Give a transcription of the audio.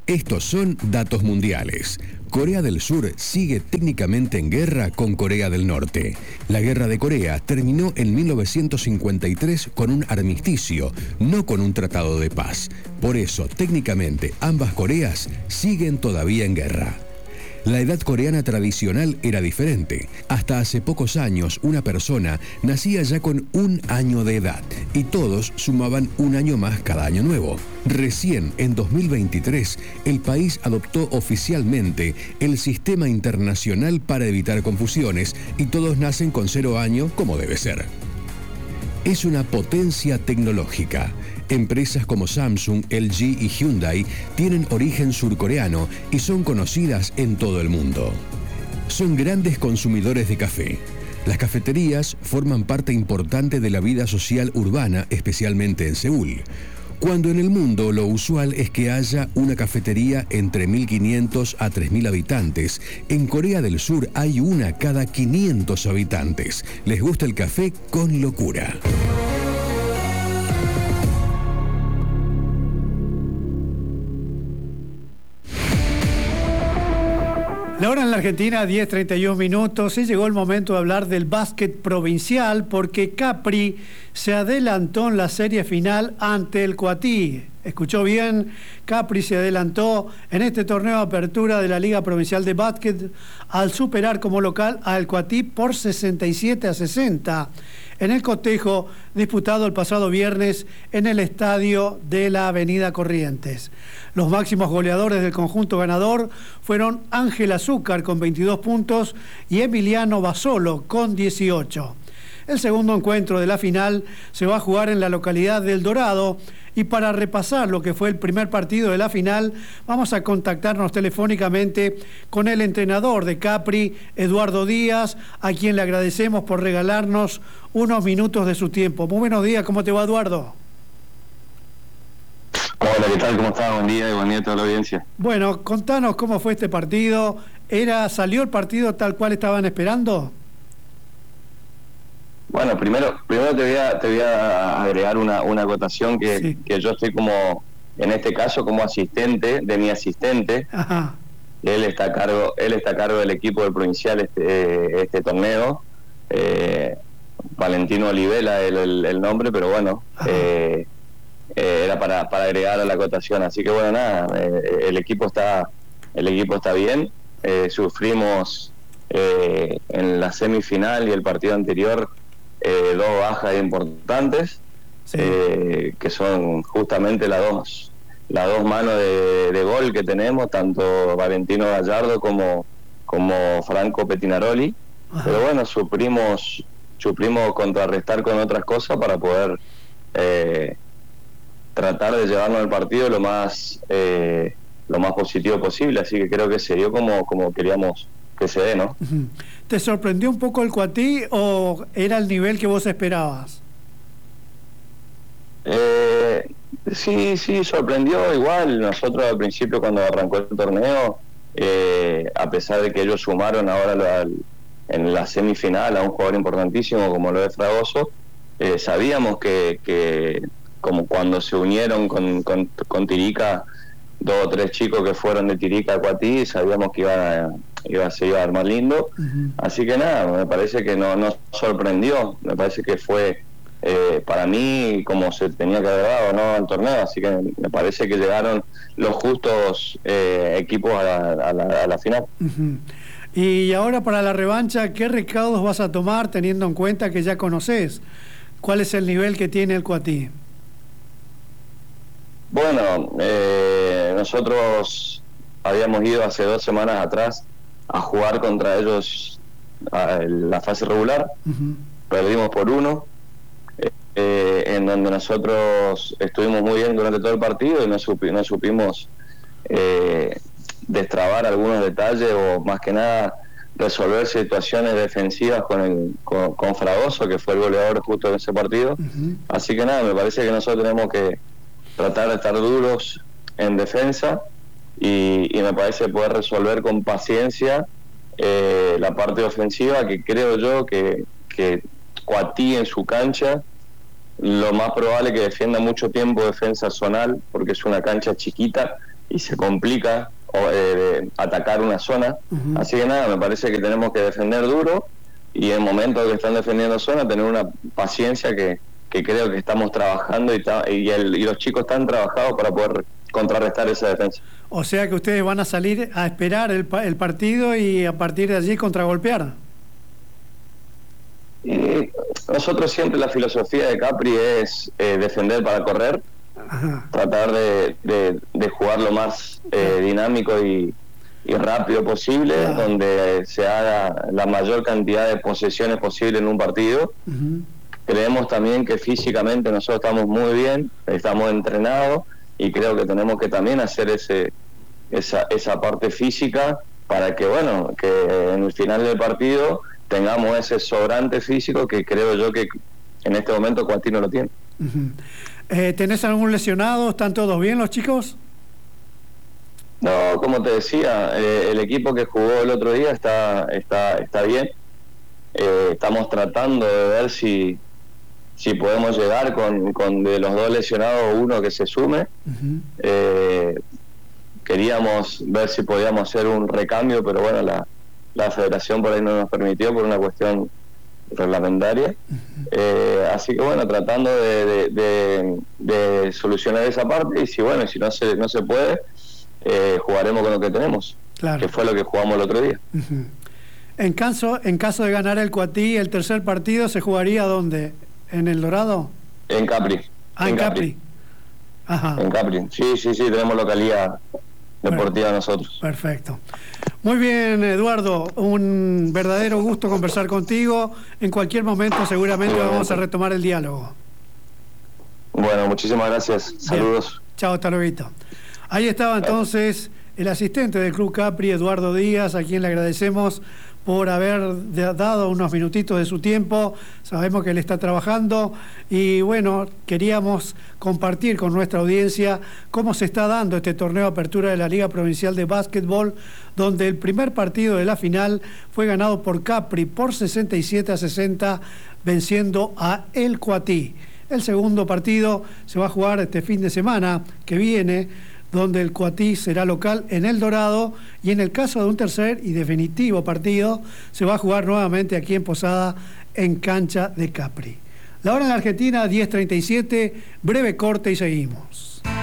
Estos son datos mundiales. Corea del Sur sigue técnicamente en guerra con Corea del Norte. La Guerra de Corea terminó en 1953 con un armisticio, no con un tratado de paz. Por eso, técnicamente, ambas Coreas siguen todavía en guerra. La edad coreana tradicional era diferente. Hasta hace pocos años, una persona nacía ya con 1 año de edad y todos sumaban 1 año más cada año nuevo. Recién, en 2023, el país adoptó oficialmente el Sistema Internacional para evitar confusiones y todos nacen con 0 años como debe ser. Es una potencia tecnológica. Empresas como Samsung, LG y Hyundai tienen origen surcoreano y son conocidas en todo el mundo. Son grandes consumidores de café. Las cafeterías forman parte importante de la vida social urbana, especialmente en Seúl. Cuando en el mundo lo usual es que haya una cafetería entre 1.500 a 3.000 habitantes, en Corea del Sur hay una cada 500 habitantes. Les gusta el café con locura. La hora en la Argentina, 10:31 minutos, y llegó el momento de hablar del básquet provincial porque Capri se adelantó en la serie final ante el Coatí. Escuchó bien, Capri se adelantó en este torneo de apertura de la Liga Provincial de Básquet al superar como local al Coatí por 67-60 en el cotejo disputado el pasado viernes en el estadio de la Avenida Corrientes. Los máximos goleadores del conjunto ganador fueron Ángel Azúcar con 22 puntos y Emiliano Basolo con 18. El segundo encuentro de la final se va a jugar en la localidad de El Dorado, y para repasar lo que fue el primer partido de la final vamos a contactarnos telefónicamente con el entrenador de Capri, Eduardo Díaz, a quien le agradecemos por regalarnos unos minutos de su tiempo. Muy buenos días, ¿cómo te va, Eduardo? Hola, ¿qué tal? ¿Cómo estás? Buen día y buen día a toda la audiencia. Bueno, contanos cómo fue este partido. ¿Salió el partido tal cual estaban esperando? Bueno, primero te voy a agregar una acotación que yo estoy como, en este caso, como asistente de mi asistente. Ajá. Él está a cargo del equipo del provincial este torneo. Valentino Olivela el nombre, pero bueno, era para agregar a la acotación. Así que bueno, nada, el equipo está bien. Sufrimos en la semifinal y el partido anterior 2 bajas importantes, sí. Que son justamente las dos manos de gol que tenemos, tanto Valentino Gallardo como Franco Petinaroli. Ajá. Pero bueno, suprimos contrarrestar con otras cosas para poder tratar de llevarnos el partido lo más positivo posible, así que creo que se dio como queríamos que se dé, ¿no? ¿Te sorprendió un poco el Coatí o era el nivel que vos esperabas? Sí, sorprendió igual. Nosotros al principio, cuando arrancó el torneo, a pesar de que ellos sumaron ahora en la semifinal a un jugador importantísimo como lo es Fragoso, sabíamos que como cuando se unieron con Tirica, 2 o 3 chicos que fueron de Tirica a Coatí, sabíamos que se iba a armar lindo. Uh-huh. Así que nada, me parece que no sorprendió, me parece que fue para mí como se tenía que haber dado, ¿no?, al torneo. Así que me parece que llegaron los justos equipos a la final. Uh-huh. Y ahora para la revancha, ¿qué recaudos vas a tomar teniendo en cuenta que ya conoces cuál es el nivel que tiene el Coatí? Bueno, nosotros habíamos ido hace 2 semanas atrás a jugar contra ellos la fase regular. Uh-huh. Perdimos por 1, en donde nosotros estuvimos muy bien durante todo el partido y no supimos destrabar algunos detalles o más que nada resolver situaciones defensivas con Fragoso, que fue el goleador justo en ese partido. Uh-huh. Así que nada, me parece que nosotros tenemos que tratar de estar duros en defensa y me parece poder resolver con paciencia la parte ofensiva, que creo yo que Coatí en su cancha lo más probable es que defienda mucho tiempo defensa zonal, porque es una cancha chiquita y se complica atacar una zona. Así que nada, me parece que tenemos que defender duro y en momentos que están defendiendo zona tener una paciencia que creo que estamos trabajando y los chicos están trabajados para poder contrarrestar esa defensa. O sea que ustedes van a salir a esperar el partido y a partir de allí contragolpear. Nosotros siempre la filosofía de Capri es defender para correr. Ajá. Tratar de jugar lo más dinámico y rápido posible, donde se haga la mayor cantidad de posesiones posible en un partido. Creemos también que físicamente nosotros estamos muy bien, estamos entrenados y creo que tenemos que también hacer esa parte física para que, bueno, que en el final del partido tengamos ese sobrante físico que creo yo que en este momento Cuatí no lo tiene. ¿Tenés algún lesionado? ¿Están todos bien los chicos? No, como te decía, el equipo que jugó el otro día está bien. Estamos tratando de ver si podemos llegar con de los dos lesionados uno que se sume. Queríamos ver si podíamos hacer un recambio, pero bueno, la federación por ahí no nos permitió por una cuestión reglamentaria. Así que bueno, tratando de solucionar esa parte y si no se puede, jugaremos con lo que tenemos, claro, que fue lo que jugamos el otro día. En caso de ganar el Cuatí, el tercer partido se jugaría ¿dónde? ¿En El Dorado? En Capri. En Capri. Ajá. En Capri, sí, tenemos localidad deportiva nosotros. Perfecto. Muy bien, Eduardo, un verdadero gusto conversar contigo. En cualquier momento seguramente vamos a retomar el diálogo. Bueno, muchísimas gracias. Saludos. Bien. Chao, hasta luego. Ahí estaba entonces el asistente del Club Capri, Eduardo Díaz, a quien le agradecemos por haber dado unos minutitos de su tiempo. Sabemos que él está trabajando y bueno, queríamos compartir con nuestra audiencia cómo se está dando este torneo de apertura de la Liga Provincial de Básquetbol, donde el primer partido de la final fue ganado por Capri por 67-60, venciendo a El Cuatí. El segundo partido se va a jugar este fin de semana que viene, donde el Cuatí será local en El Dorado, y en el caso de un tercer y definitivo partido, se va a jugar nuevamente aquí en Posada, en cancha de Capri. La hora en la Argentina, 10:37, breve corte y seguimos.